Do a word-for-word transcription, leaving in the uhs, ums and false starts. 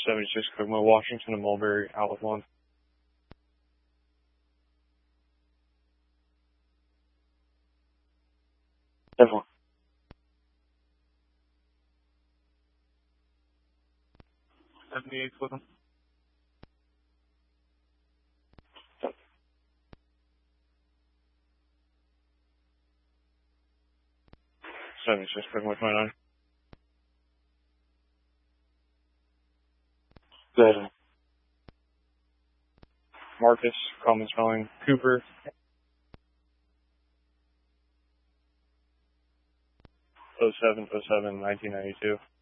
seventy-six Cookmo, Washington and Mulberry, Outlet one. Definitely. seventy-eight Cookmo. seventy-six Cookmo, twenty-nine. Good. Marcus, common spelling, Cooper. oh seven oh seven nineteen ninety-two.